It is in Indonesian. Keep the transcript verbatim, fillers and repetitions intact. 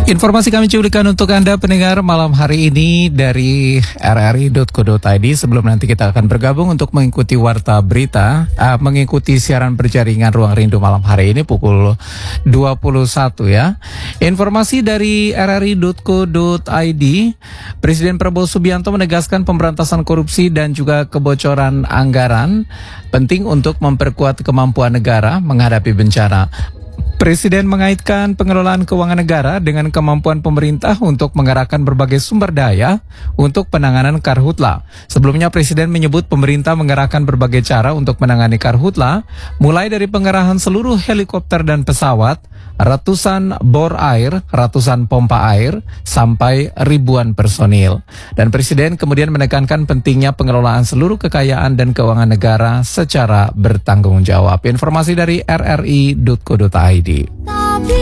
Informasi kami cuplikan untuk Anda pendengar malam hari ini dari r r i dot co dot i d. Sebelum nanti kita akan bergabung untuk mengikuti warta berita, uh, mengikuti siaran berjaringan Ruang Rindu malam hari ini pukul dua puluh satu ya. Informasi dari r r i dot co dot i d, Presiden Prabowo Subianto menegaskan pemberantasan korupsi dan juga kebocoran anggaran penting untuk memperkuat kemampuan negara menghadapi bencana. Presiden mengaitkan pengelolaan keuangan negara dengan kemampuan pemerintah untuk mengerahkan berbagai sumber daya untuk penanganan karhutla. Sebelumnya Presiden menyebut pemerintah mengerahkan berbagai cara untuk menangani karhutla, mulai dari pengerahan seluruh helikopter dan pesawat, ratusan bor air, ratusan pompa air, sampai ribuan personil. Dan Presiden kemudian menekankan pentingnya pengelolaan seluruh kekayaan dan keuangan negara secara bertanggung jawab. Informasi dari r r i dot co dot i d.